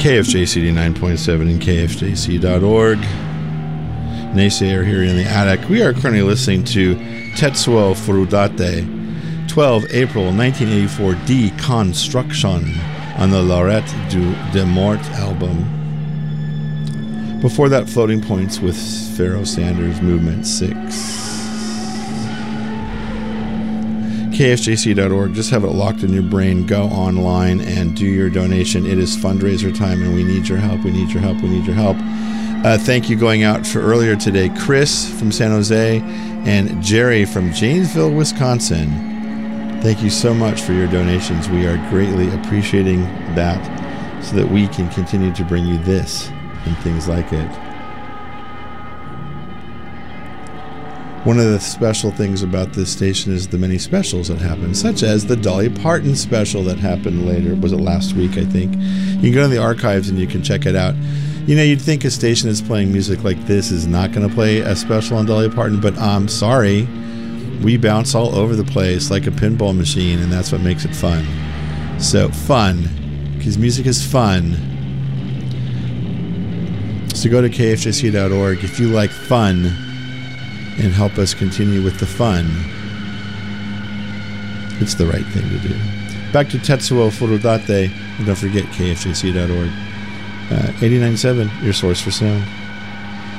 KFJCD 9.7 and KFJC.org. Naysayer here in the attic. We are currently listening to Tetsuo Furudate, 12 April 1984, Deconstruction on the L'Arrêt de Mort album. Before that, Floating Points with Pharoah Sanders, Movement 6. KFJC.org. Just have it locked in your brain. Go online and do your donation. It is fundraiser time, and we need your help. We need your help. We need your help. Thank you going out for earlier today. Chris from San Jose and Jerry from Janesville, Wisconsin. Thank you so much for your donations. We are greatly appreciating that so that we can continue to bring you this and things like it. One of the special things about this station is the many specials that happen, such as the Dolly Parton special that happened later. Was it last week, I think? You can go to the archives and you can check it out. You know, you'd think a station that's playing music like this is not going to play a special on Dolly Parton, but I'm sorry. We bounce all over the place like a pinball machine, and that's what makes it fun. So, fun, because music is fun. So go to kfjc.org if you like fun, and help us continue with the fun. It's the right thing to do. Back to Tetsuo Furudate, and don't forget kfjc.org. 89.7, your source for sound.